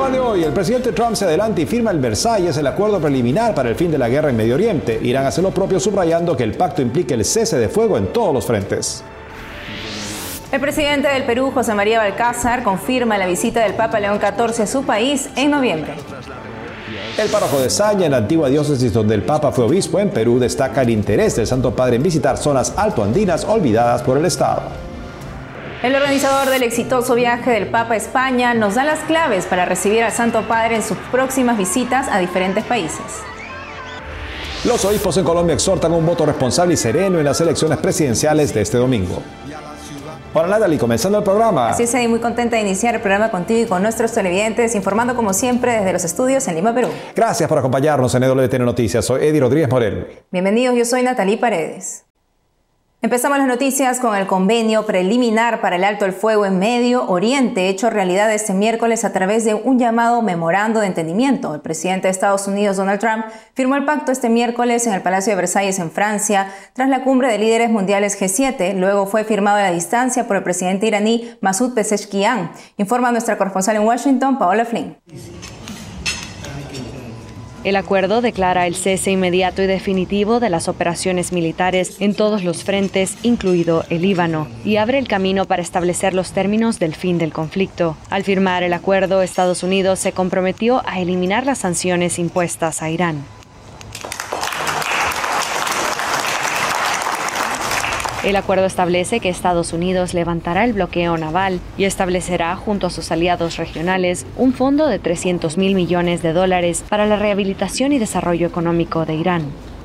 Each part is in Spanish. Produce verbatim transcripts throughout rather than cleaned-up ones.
programa de hoy, el presidente Trump se adelanta y firma el Versalles, el acuerdo preliminar para el fin de la guerra en Medio Oriente. Irán hace lo propio, subrayando que el pacto implica el cese de fuego en todos los frentes. El presidente del Perú, José María Balcázar, confirma la visita del Papa León catorce a su país en noviembre. El párroco de Saña, en la antigua diócesis donde el Papa fue obispo en Perú, destaca el interés del Santo Padre en visitar zonas altoandinas olvidadas por el Estado. El organizador del exitoso viaje del Papa a España nos da las claves para recibir al Santo Padre en sus próximas visitas a diferentes países. Los obispos en Colombia exhortan un voto responsable y sereno en las elecciones presidenciales de este domingo. Hola Natalie, comenzando el programa. Así es, Eddie, muy contenta de iniciar el programa contigo y con nuestros televidentes, informando como siempre desde los estudios en Lima, Perú. Gracias por acompañarnos en E W T N Noticias. Soy Eddie Rodríguez Morel. Bienvenidos, yo soy Natalie Paredes. Empezamos las noticias con el convenio preliminar para el alto el fuego en Medio Oriente, hecho realidad este miércoles a través de un llamado memorando de entendimiento. El presidente de Estados Unidos, Donald Trump, firmó el pacto este miércoles en el Palacio de Versalles en Francia, tras la cumbre de líderes mundiales G siete. Luego fue firmado a la distancia por el presidente iraní Masoud Pezeshkian. Informa nuestra corresponsal en Washington, Paola Flynn. El acuerdo declara el cese inmediato y definitivo de las operaciones militares en todos los frentes, incluido el Líbano, y abre el camino para establecer los términos del fin del conflicto. Al firmar el acuerdo, Estados Unidos se comprometió a eliminar las sanciones impuestas a Irán. El acuerdo establece que Estados Unidos levantará el bloqueo naval y establecerá, junto a sus aliados regionales, un fondo de trescientos mil millones de dólares para la rehabilitación y desarrollo económico de Irán.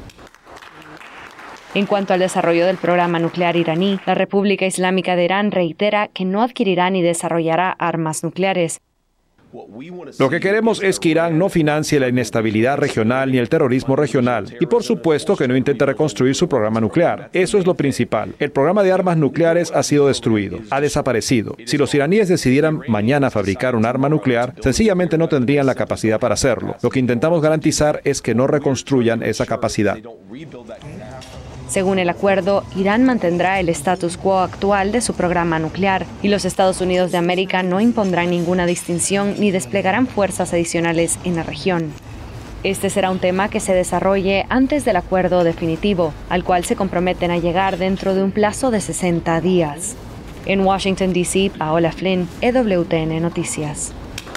En cuanto al desarrollo del programa nuclear iraní, la República Islámica de Irán reitera que no adquirirá ni desarrollará armas nucleares. Lo que queremos es que Irán no financie la inestabilidad regional ni el terrorismo regional y, por supuesto, que no intente reconstruir su programa nuclear. Eso es lo principal. El programa de armas nucleares ha sido destruido, ha desaparecido. Si los iraníes decidieran mañana fabricar un arma nuclear, sencillamente no tendrían la capacidad para hacerlo. Lo que intentamos garantizar es que no reconstruyan esa capacidad. Según el acuerdo, Irán mantendrá el status quo actual de su programa nuclear y los Estados Unidos de América no impondrán ninguna distinción ni desplegarán fuerzas adicionales en la región. Este será un tema que se desarrolle antes del acuerdo definitivo, al cual se comprometen a llegar dentro de un plazo de sesenta días. En Washington, D C, Paola Flynn, E W T N Noticias.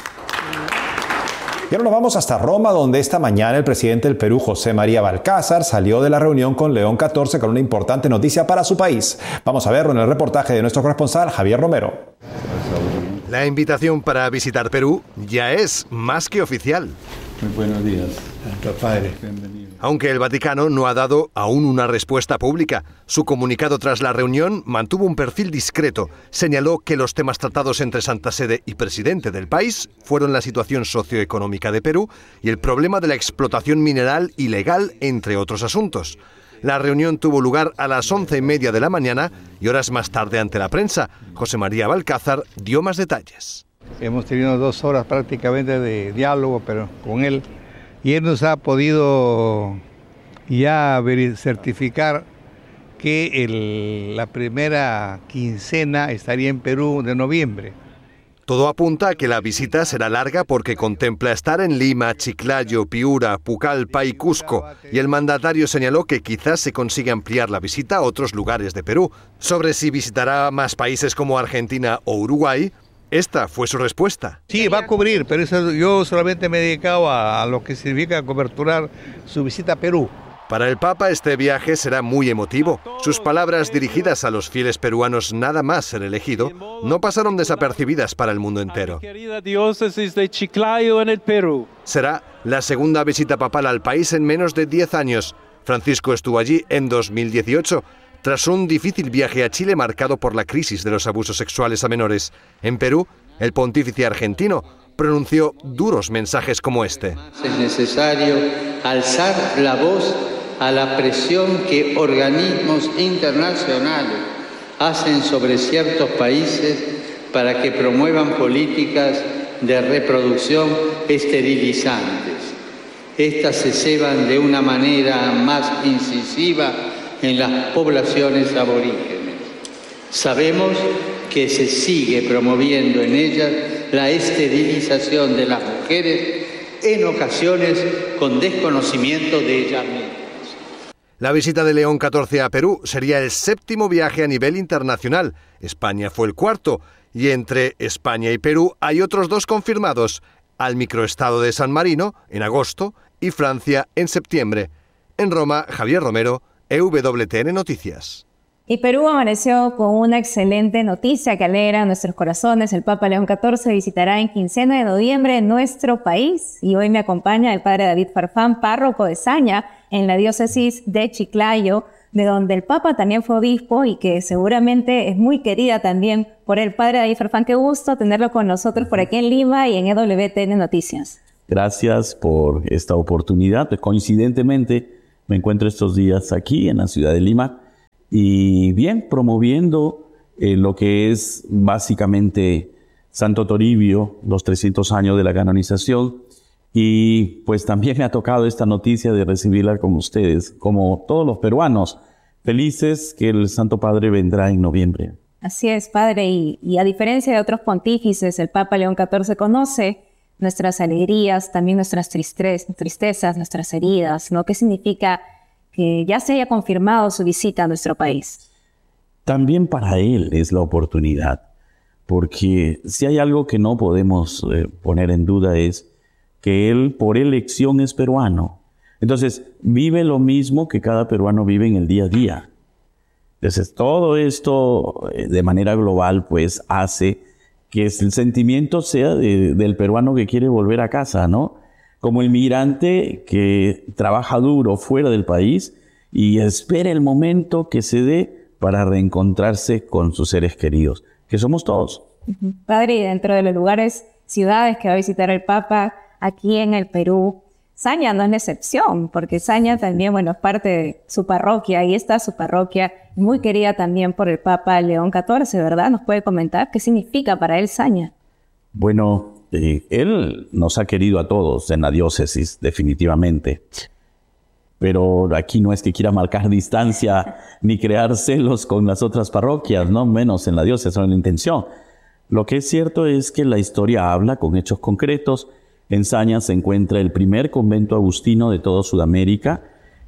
Y ahora nos vamos hasta Roma, donde esta mañana el presidente del Perú, José María Balcázar, salió de la reunión con León catorce con una importante noticia para su país. Vamos a verlo en el reportaje de nuestro corresponsal, Javier Romero. La invitación para visitar Perú ya es más que oficial. Muy buenos días, padre. Bienvenido. Aunque el Vaticano no ha dado aún una respuesta pública, su comunicado tras la reunión mantuvo un perfil discreto. Señaló que los temas tratados entre Santa Sede y presidente del país fueron la situación socioeconómica de Perú y el problema de la explotación mineral ilegal, entre otros asuntos. La reunión tuvo lugar a las once y media de la mañana y horas más tarde ante la prensa. José María Balcázar dio más detalles. Hemos tenido dos horas prácticamente de diálogo pero con él y él nos ha podido ya certificar que el, la primera quincena estaría en Perú de noviembre. Todo apunta a que la visita será larga porque contempla estar en Lima, Chiclayo, Piura, Pucallpa y Cusco, y el mandatario señaló que quizás se consiga ampliar la visita a otros lugares de Perú. Sobre si visitará más países como Argentina o Uruguay, esta fue su respuesta. Sí, va a cubrir, pero eso, yo solamente me he dedicado a, a lo que significa coberturar su visita a Perú. Para el Papa este viaje será muy emotivo. Sus palabras dirigidas a los fieles peruanos nada más ser elegido no pasaron desapercibidas para el mundo entero. Querida diócesis de Chiclayo en el Perú. Será la segunda visita papal al país en menos de diez años. Francisco estuvo allí en dos mil dieciocho. Tras un difícil viaje a Chile marcado por la crisis de los abusos sexuales a menores. En Perú, el pontífice argentino pronunció duros mensajes como este. Es necesario alzar la voz a la presión que organismos internacionales hacen sobre ciertos países para que promuevan políticas de reproducción esterilizantes. Estas se ceban de una manera más incisiva en las poblaciones aborígenes. Sabemos que se sigue promoviendo en ellas la esterilización de las mujeres, en ocasiones con desconocimiento de ellas mismas. La visita de León catorce a Perú sería el séptimo viaje a nivel internacional. España fue el cuarto, y entre España y Perú hay otros dos confirmados, al microestado de San Marino en agosto y Francia en septiembre. En Roma, Javier Romero, E W T N Noticias. Y Perú amaneció con una excelente noticia que alegra nuestros corazones. El Papa León catorce visitará en quincena de noviembre nuestro país. Y hoy me acompaña el padre David Farfán, párroco de Saña, en la diócesis de Chiclayo, de donde el Papa también fue obispo y que seguramente es muy querida también por el padre David Farfán. Qué gusto tenerlo con nosotros por aquí en Lima y en E W T N Noticias. Gracias por esta oportunidad. Coincidentemente, me encuentro estos días aquí en la ciudad de Lima y bien, promoviendo eh, lo que es básicamente Santo Toribio, los trescientos años de la canonización. Y pues también me ha tocado esta noticia de recibirla con ustedes, como todos los peruanos, felices que el Santo Padre vendrá en noviembre. Así es, padre, y, y a diferencia de otros pontífices, el Papa León catorce conoce nuestras alegrías, también nuestras tristes, tristezas, nuestras heridas, ¿no? ¿Qué significa que ya se haya confirmado su visita a nuestro país? También para él es la oportunidad, porque si hay algo que no podemos eh, poner en duda es que él por elección es peruano. Entonces, vive lo mismo que cada peruano vive en el día a día. Entonces, todo esto eh, de manera global, pues, hace que el sentimiento sea de, del peruano que quiere volver a casa, ¿no? Como el migrante que trabaja duro fuera del país y espera el momento que se dé para reencontrarse con sus seres queridos, que somos todos. Uh-huh. Padre, y dentro de los lugares, ciudades que va a visitar el Papa, aquí en el Perú, Saña no es la excepción, porque Saña también, bueno, es parte de su parroquia, ahí está su parroquia, muy querida también por el Papa León catorce, ¿verdad? ¿Nos puede comentar qué significa para él Saña? Bueno, eh, él nos ha querido a todos en la diócesis, definitivamente. Pero aquí no es que quiera marcar distancia ni crear celos con las otras parroquias, no menos en la diócesis, no es la intención. Lo que es cierto es que la historia habla con hechos concretos. En Saña se encuentra el primer convento agustino de toda Sudamérica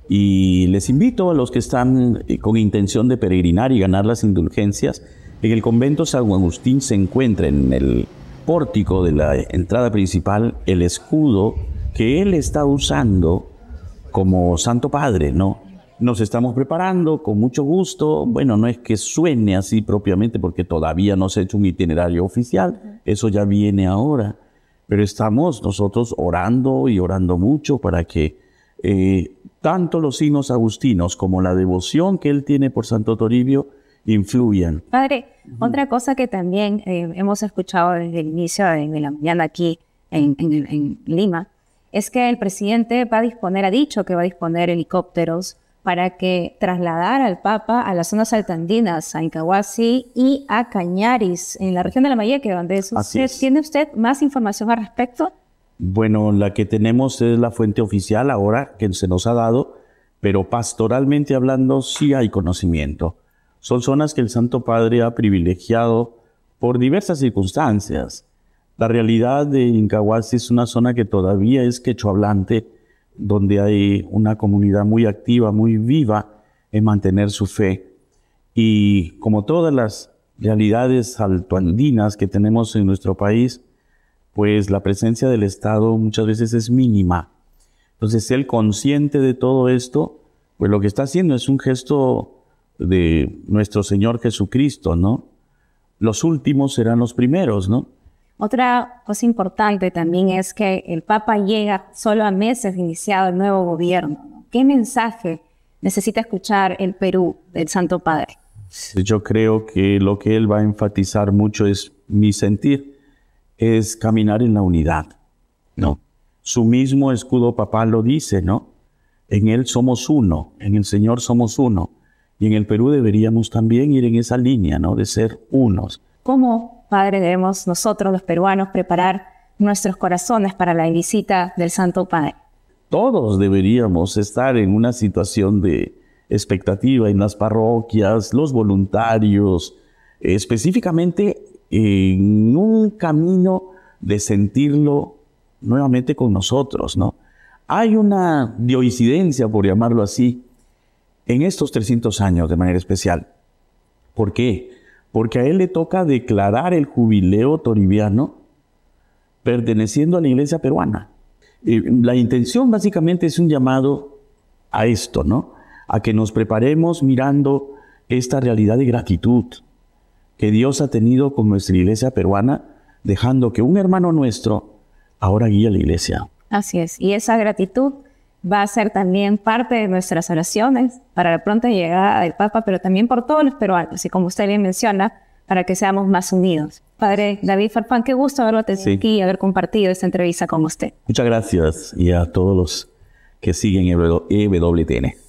y les invito a los que están con intención de peregrinar y ganar las indulgencias. En el convento San Agustín se encuentra en el pórtico de la entrada principal el escudo que él está usando como Santo Padre, ¿no? Nos estamos preparando con mucho gusto. Bueno, no es que suene así propiamente porque todavía no se ha hecho un itinerario oficial, eso ya viene ahora. Pero estamos nosotros orando y orando mucho para que eh, tanto los signos agustinos como la devoción que él tiene por Santo Toribio influyan. Padre, uh-huh. Otra cosa que también eh, hemos escuchado desde el inicio de, de la mañana aquí en, en, en Lima, es que el presidente va a disponer, ha dicho que va a disponer helicópteros para que trasladar al Papa a las zonas altoandinas, a Incahuasi y a Cañaris, en la región de Lambayeque, donde es usted, es. ¿Tiene usted más información al respecto? Bueno, la que tenemos es la fuente oficial ahora que se nos ha dado, pero pastoralmente hablando sí hay conocimiento. Son zonas que el Santo Padre ha privilegiado por diversas circunstancias. La realidad de Incahuasi es una zona que todavía es quechohablante, donde hay una comunidad muy activa, muy viva en mantener su fe. Y como todas las realidades altoandinas que tenemos en nuestro país, pues la presencia del Estado muchas veces es mínima. Entonces, él consciente de todo esto, pues lo que está haciendo es un gesto de nuestro Señor Jesucristo, ¿no? Los últimos serán los primeros, ¿no? Otra cosa importante también es que el Papa llega solo a meses de iniciado el nuevo gobierno. ¿Qué mensaje necesita escuchar el Perú del Santo Padre? Yo creo que lo que él va a enfatizar mucho es mi sentir, es caminar en la unidad, ¿no? Su mismo escudo papal lo dice, ¿no? En él somos uno, en el Señor somos uno. Y en el Perú deberíamos también ir en esa línea, ¿no? De ser unos. ¿Cómo, Padre, debemos nosotros los peruanos preparar nuestros corazones para la visita del Santo Padre? Todos deberíamos estar en una situación de expectativa en las parroquias, los voluntarios, específicamente en un camino de sentirlo nuevamente con nosotros, ¿no? Hay una diosidencia, por llamarlo así, en estos trescientos años de manera especial. ¿Por qué? Porque a él le toca declarar el jubileo toribiano perteneciendo a la iglesia peruana. Eh, la intención básicamente es un llamado a esto, ¿no? A que nos preparemos mirando esta realidad de gratitud que Dios ha tenido con nuestra iglesia peruana, dejando que un hermano nuestro ahora guíe a la iglesia. Así es, y esa gratitud va a ser también parte de nuestras oraciones para la pronta llegada del Papa, pero también por todos los peruanos, y como usted bien menciona, para que seamos más unidos. Padre David Farfán, qué gusto haberlo tenido sí. aquí y haber compartido esta entrevista con usted. Muchas gracias, y a todos los que siguen E W T N.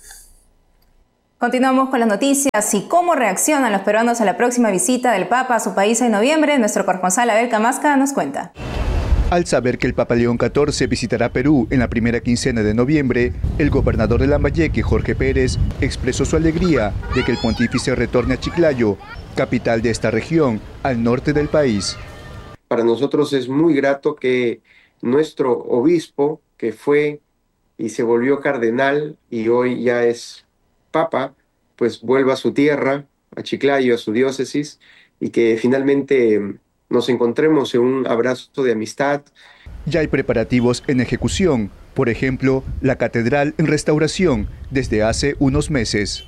Continuamos con las noticias y cómo reaccionan los peruanos a la próxima visita del Papa a su país en noviembre. Nuestro corresponsal Abel Camasca nos cuenta. Al saber que el Papa León catorce visitará Perú en la primera quincena de noviembre, el gobernador de Lambayeque, Jorge Pérez, expresó su alegría de que el pontífice retorne a Chiclayo, capital de esta región, al norte del país. Para nosotros es muy grato que nuestro obispo, que fue y se volvió cardenal y hoy ya es Papa, pues vuelva a su tierra, a Chiclayo, a su diócesis, y que finalmente nos encontremos en un abrazo de amistad. Ya hay preparativos en ejecución, por ejemplo, la catedral en restauración desde hace unos meses.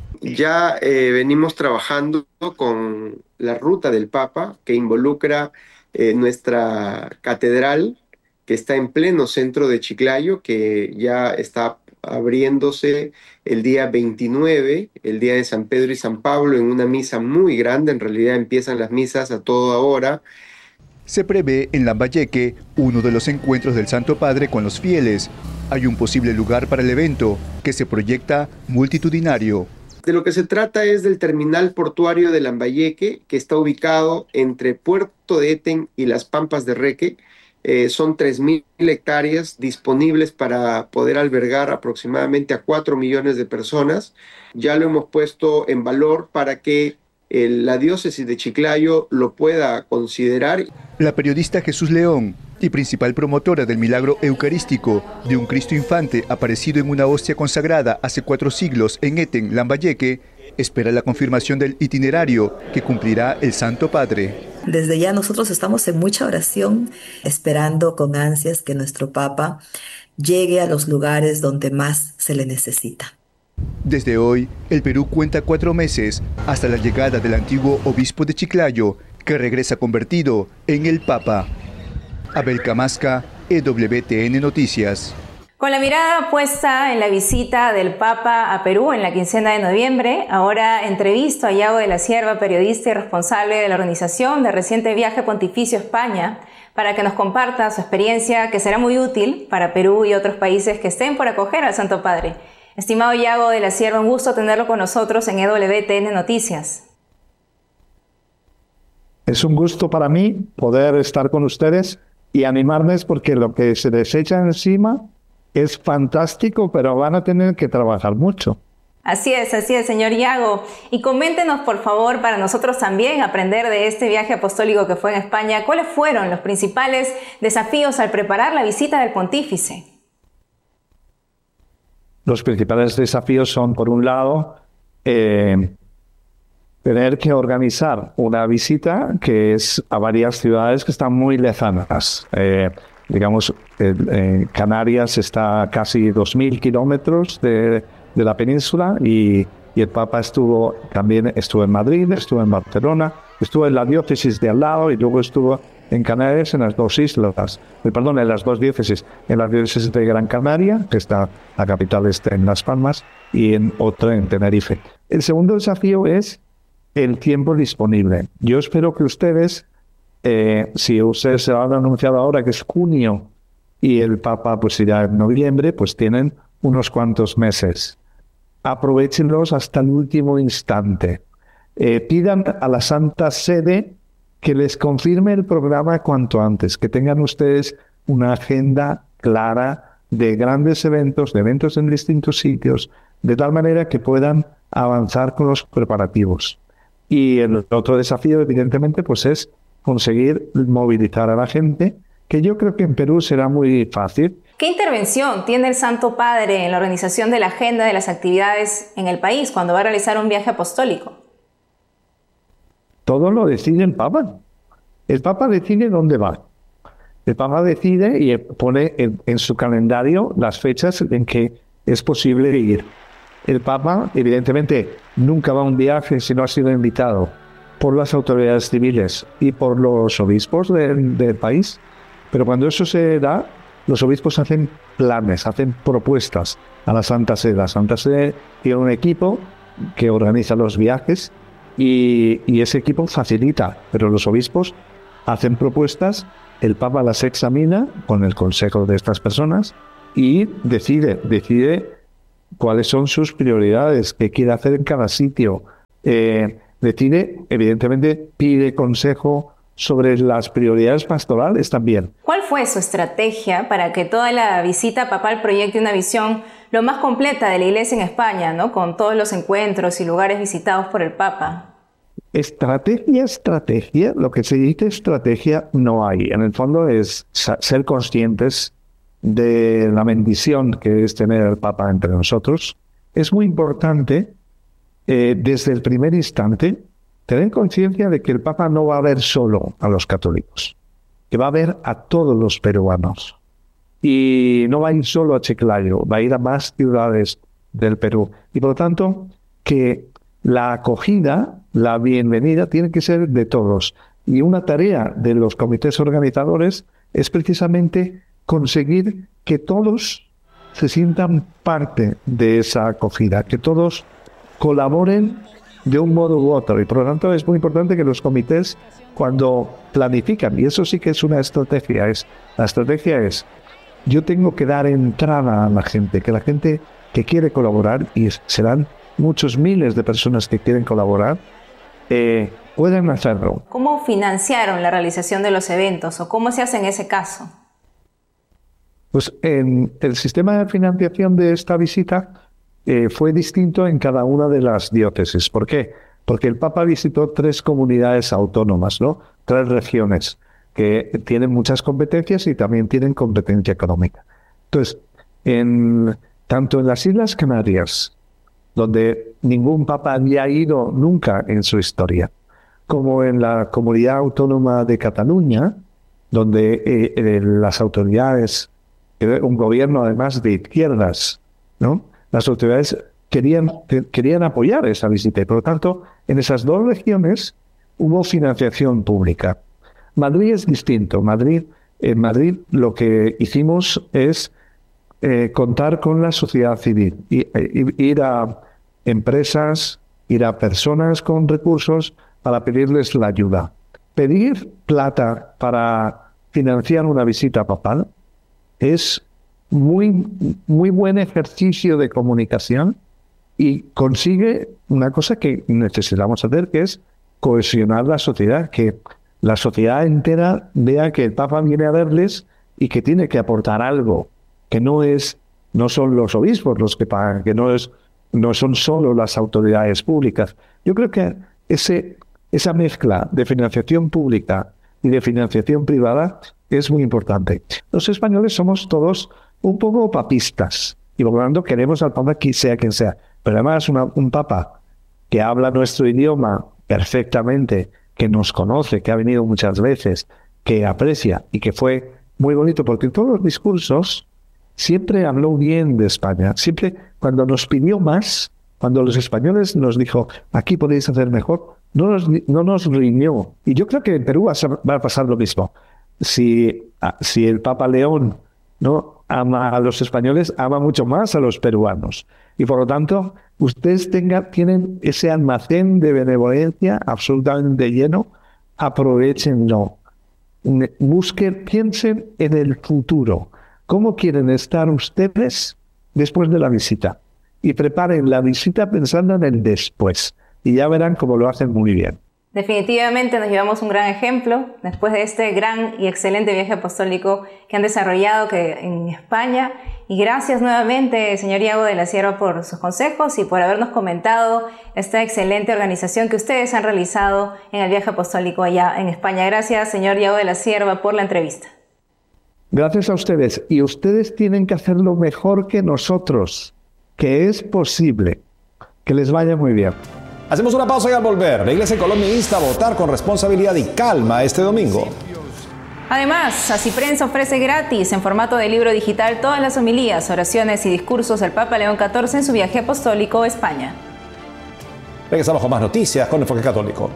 Ya eh, venimos trabajando con la ruta del Papa, que involucra eh, nuestra catedral, que está en pleno centro de Chiclayo, que ya está abriéndose el día veintinueve, el día de San Pedro y San Pablo, en una misa muy grande. En realidad empiezan las misas a toda hora. Se prevé en Lambayeque uno de los encuentros del Santo Padre con los fieles. Hay un posible lugar para el evento, que se proyecta multitudinario. De lo que se trata es del terminal portuario de Lambayeque, que está ubicado entre Puerto de Eten y las Pampas de Reque. Eh, son tres mil hectáreas disponibles para poder albergar aproximadamente a cuatro millones de personas. Ya lo hemos puesto en valor para que eh, la diócesis de Chiclayo lo pueda considerar. La periodista Jesús León, y principal promotora del milagro eucarístico de un Cristo infante aparecido en una hostia consagrada hace cuatro siglos en Eten, Lambayeque, espera la confirmación del itinerario que cumplirá el Santo Padre. Desde ya nosotros estamos en mucha oración, esperando con ansias que nuestro Papa llegue a los lugares donde más se le necesita. Desde hoy, el Perú cuenta cuatro meses hasta la llegada del antiguo obispo de Chiclayo, que regresa convertido en el Papa. Abel Camasca, E W T N Noticias. Con la mirada puesta en la visita del Papa a Perú en la quincena de noviembre, ahora entrevisto a Yago de la Cierva, periodista y responsable de la organización del reciente viaje pontificio a España, para que nos comparta su experiencia, que será muy útil para Perú y otros países que estén por acoger al Santo Padre. Estimado Yago de la Cierva, un gusto tenerlo con nosotros en E W T N Noticias. Es un gusto para mí poder estar con ustedes y animarles, porque lo que se les echa encima es fantástico, pero van a tener que trabajar mucho. Así es, así es, señor Yago. Y coméntenos, por favor, para nosotros también aprender de este viaje apostólico que fue en España, ¿cuáles fueron los principales desafíos al preparar la visita del pontífice? Los principales desafíos son, por un lado, eh, tener que organizar una visita que es a varias ciudades que están muy lejanas. Eh, digamos, eh, eh, Canarias está a casi dos mil kilómetros de, de la península y, y el Papa estuvo también estuvo en Madrid, estuvo en Barcelona, estuvo en la diócesis de al lado y luego estuvo en Canarias, en las dos islas, eh, perdón, en las dos diócesis, en la diócesis de Gran Canaria, que está, la capital está en Las Palmas, y en otra en Tenerife. El segundo desafío es el tiempo disponible. Yo espero que ustedes, Eh, si ustedes se han anunciado ahora que es junio y el Papa pues irá en noviembre, pues tienen unos cuantos meses. Aprovéchenlos hasta el último instante. Eh, pidan a la Santa Sede que les confirme el programa cuanto antes, que tengan ustedes una agenda clara de grandes eventos, de eventos en distintos sitios, de tal manera que puedan avanzar con los preparativos. Y el otro desafío, evidentemente, pues es conseguir movilizar a la gente, que yo creo que en Perú será muy fácil. ¿Qué intervención tiene el Santo Padre en la organización de la agenda de las actividades en el país cuando va a realizar un viaje apostólico? Todo lo decide el Papa. El Papa decide dónde va. El Papa decide y pone en, en su calendario las fechas en que es posible ir. El Papa, evidentemente, nunca va a un viaje si no ha sido invitado por las autoridades civiles y por los obispos de, del país. Pero cuando eso se da, los obispos hacen planes, hacen propuestas a la Santa Sede. La Santa Sede tiene un equipo que organiza los viajes y, y ese equipo facilita, pero los obispos hacen propuestas, el Papa las examina con el consejo de estas personas y decide, decide cuáles son sus prioridades, qué quiere hacer en cada sitio. Eh, decide, evidentemente, pide consejo sobre las prioridades pastorales también. ¿Cuál fue su estrategia para que toda la visita papal proyecte una visión lo más completa de la Iglesia en España, ¿no? Con todos los encuentros y lugares visitados por el Papa? Estrategia, estrategia, lo que se dice estrategia no hay. En el fondo es ser conscientes de la bendición que es tener al Papa entre nosotros. Es muy importante, eh, desde el primer instante, tener conciencia de que el Papa no va a ver solo a los católicos, que va a ver a todos los peruanos. Y no va a ir solo a Chiclayo, va a ir a más ciudades del Perú. Y por lo tanto, que la acogida, la bienvenida, tiene que ser de todos. Y una tarea de los comités organizadores es precisamente conseguir que todos se sientan parte de esa acogida, que todos colaboren de un modo u otro. Y por lo tanto es muy importante que los comités, cuando planifican, y eso sí que es una estrategia, es la estrategia es, yo tengo que dar entrada a la gente, que la gente que quiere colaborar, y serán muchos miles de personas que quieren colaborar, eh, pueden hacerlo. ¿Cómo financiaron la realización de los eventos o cómo se hace en ese caso? Pues en el sistema de financiación de esta visita eh, fue distinto en cada una de las diócesis. ¿Por qué? Porque el Papa visitó tres comunidades autónomas, ¿no? Tres regiones que tienen muchas competencias y también tienen competencia económica. Entonces, en, tanto en las Islas Canarias, donde ningún Papa había ido nunca en su historia, como en la comunidad autónoma de Cataluña, donde eh, eh, las autoridades, un gobierno además de izquierdas, ¿no? Las autoridades querían, querían apoyar esa visita y por lo tanto en esas dos regiones hubo financiación pública. Madrid es distinto. Madrid, en Madrid lo que hicimos es eh, contar con la sociedad civil, y, y, ir a empresas, ir a personas con recursos para pedirles la ayuda. Pedir plata para financiar una visita papal es muy, muy buen ejercicio de comunicación y consigue una cosa que necesitamos hacer, que es cohesionar la sociedad, que la sociedad entera vea que el Papa viene a verles y que tiene que aportar algo, que no es, no son los obispos los que pagan, que no es, no son solo las autoridades públicas. Yo creo que ese, esa mezcla de financiación pública y de financiación privada es muy importante. Los españoles somos todos un poco papistas y por lo tanto queremos al Papa que sea quien sea. Pero además una, un Papa que habla nuestro idioma perfectamente, que nos conoce, que ha venido muchas veces, que aprecia y que fue muy bonito, porque en todos los discursos siempre habló bien de España. Siempre cuando nos pidió más, cuando los españoles nos dijo, aquí podéis hacer mejor, no nos, no nos riñó. Y yo creo que en Perú va a pasar lo mismo. Si, si el Papa León no ama a los españoles, ama mucho más a los peruanos. Y por lo tanto, ustedes tengan, tienen ese almacén de benevolencia absolutamente lleno, aprovechenlo. Busquen, piensen en el futuro. ¿Cómo quieren estar ustedes después de la visita? Y preparen la visita pensando en el después. Y ya verán cómo lo hacen muy bien. Definitivamente nos llevamos un gran ejemplo después de este gran y excelente viaje apostólico que han desarrollado que en España. Y gracias nuevamente, señor Yago de la Sierva, por sus consejos y por habernos comentado esta excelente organización que ustedes han realizado en el viaje apostólico allá en España. Gracias, señor Yago de la Sierva, por la entrevista. Gracias a ustedes. Y ustedes tienen que hacerlo mejor que nosotros, que es posible. Que les vaya muy bien. Hacemos una pausa y al volver, la Iglesia en Colombia insta a votar con responsabilidad y calma este domingo. Además, Así Prensa ofrece gratis en formato de libro digital todas las homilías, oraciones y discursos del Papa León catorce en su viaje apostólico a España. Regresamos con más noticias con Enfoque Católico.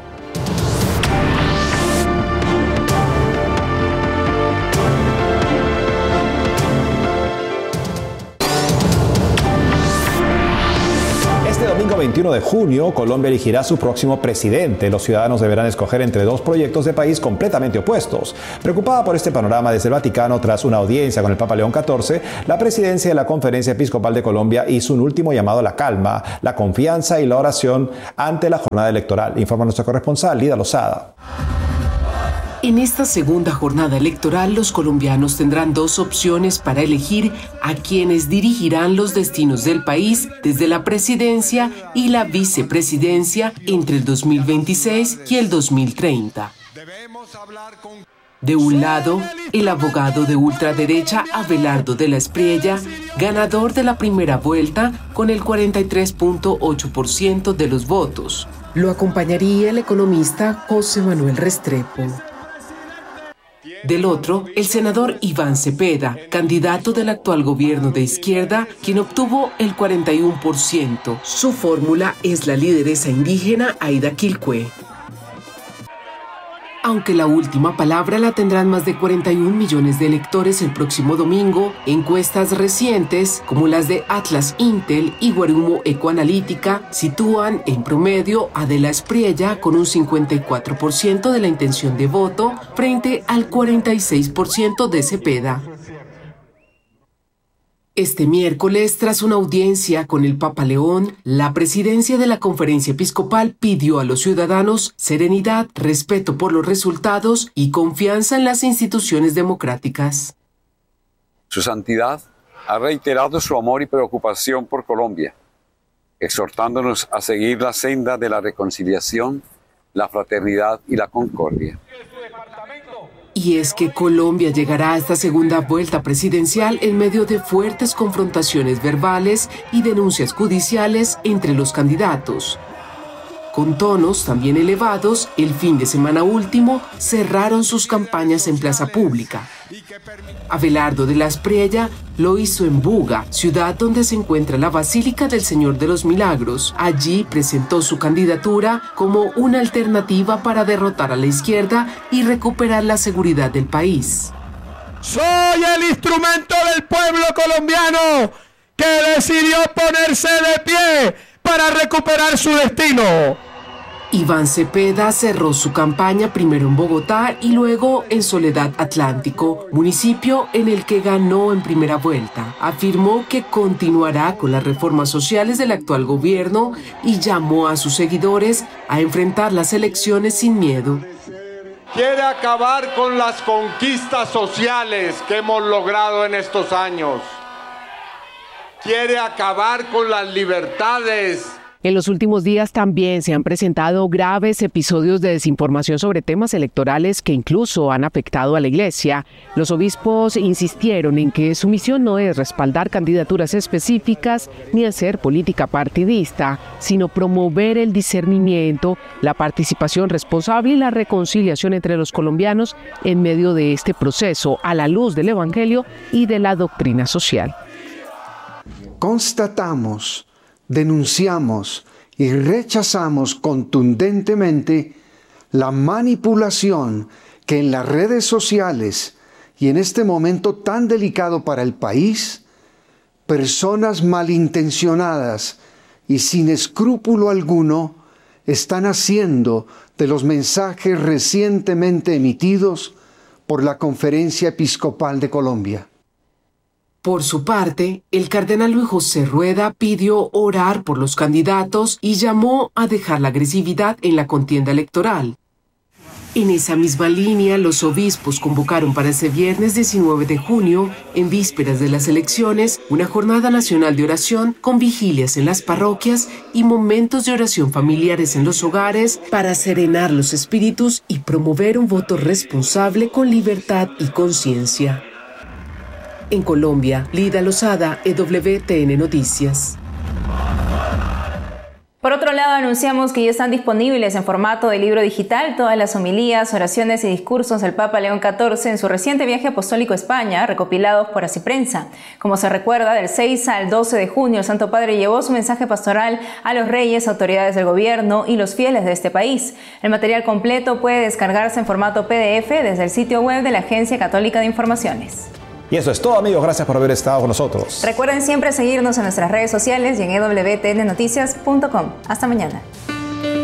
Domingo veintiuno de junio, Colombia elegirá su próximo presidente. Los ciudadanos deberán escoger entre dos proyectos de país completamente opuestos. Preocupada por este panorama desde el Vaticano, tras una audiencia con el Papa León catorce, la presidencia de la Conferencia Episcopal de Colombia hizo un último llamado a la calma, la confianza y la oración ante la jornada electoral. Informa nuestra corresponsal, Lida Lozada. En esta segunda jornada electoral, los colombianos tendrán dos opciones para elegir a quienes dirigirán los destinos del país desde la presidencia y la vicepresidencia entre el dos mil veintiséis y el dos mil treinta. De un lado, el abogado de ultraderecha Abelardo de la Espriella, ganador de la primera vuelta con el cuarenta y tres punto ocho por ciento de los votos. Lo acompañaría el economista José Manuel Restrepo. Del otro, el senador Iván Cepeda, candidato del actual gobierno de izquierda, quien obtuvo el cuarenta y uno por ciento. Su fórmula es la lideresa indígena Aida Quilcue. Aunque la última palabra la tendrán más de cuarenta y un millones de electores el próximo domingo, encuestas recientes, como las de Atlas Intel y Guarumo Ecoanalítica, sitúan en promedio a De la Espriella con un cincuenta y cuatro por ciento de la intención de voto frente al cuarenta y seis por ciento de Cepeda. Este miércoles, tras una audiencia con el Papa León, la presidencia de la Conferencia Episcopal pidió a los ciudadanos serenidad, respeto por los resultados y confianza en las instituciones democráticas. Su Santidad ha reiterado su amor y preocupación por Colombia, exhortándonos a seguir la senda de la reconciliación, la fraternidad y la concordia. Y es que Colombia llegará a esta segunda vuelta presidencial en medio de fuertes confrontaciones verbales y denuncias judiciales entre los candidatos. Con tonos también elevados, el fin de semana último cerraron sus campañas en plaza pública. Abelardo de la Espriella lo hizo en Buga, ciudad donde se encuentra la Basílica del Señor de los Milagros. Allí presentó su candidatura como una alternativa para derrotar a la izquierda y recuperar la seguridad del país. Soy el instrumento del pueblo colombiano que decidió ponerse de pie para recuperar su destino. Iván Cepeda cerró su campaña primero en Bogotá y luego en Soledad Atlántico, municipio en el que ganó en primera vuelta. Afirmó que continuará con las reformas sociales del actual gobierno y llamó a sus seguidores a enfrentar las elecciones sin miedo. Quiere acabar con las conquistas sociales que hemos logrado en estos años. Quiere acabar con las libertades. En los últimos días también se han presentado graves episodios de desinformación sobre temas electorales que incluso han afectado a la Iglesia. Los obispos insistieron en que su misión no es respaldar candidaturas específicas ni hacer política partidista, sino promover el discernimiento, la participación responsable y la reconciliación entre los colombianos en medio de este proceso, a la luz del Evangelio y de la doctrina social. Constatamos, denunciamos y rechazamos contundentemente la manipulación que en las redes sociales y en este momento tan delicado para el país, personas malintencionadas y sin escrúpulo alguno están haciendo de los mensajes recientemente emitidos por la Conferencia Episcopal de Colombia. Por su parte, el cardenal Luis José Rueda pidió orar por los candidatos y llamó a dejar la agresividad en la contienda electoral. En esa misma línea, los obispos convocaron para ese viernes diecinueve de junio, en vísperas de las elecciones, una jornada nacional de oración con vigilias en las parroquias y momentos de oración familiares en los hogares para serenar los espíritus y promover un voto responsable con libertad y conciencia. En Colombia, Lida Lozada, E W T N Noticias. Por otro lado, anunciamos que ya están disponibles en formato de libro digital todas las homilías, oraciones y discursos del Papa León catorce en su reciente viaje apostólico a España, recopilados por Así Prensa. Como se recuerda, del seis al doce de junio, el Santo Padre llevó su mensaje pastoral a los reyes, autoridades del gobierno y los fieles de este país. El material completo puede descargarse en formato P D F desde el sitio web de la Agencia Católica de Informaciones. Y eso es todo, amigos. Gracias por haber estado con nosotros. Recuerden siempre seguirnos en nuestras redes sociales y en e w t n noticias punto com. Hasta mañana.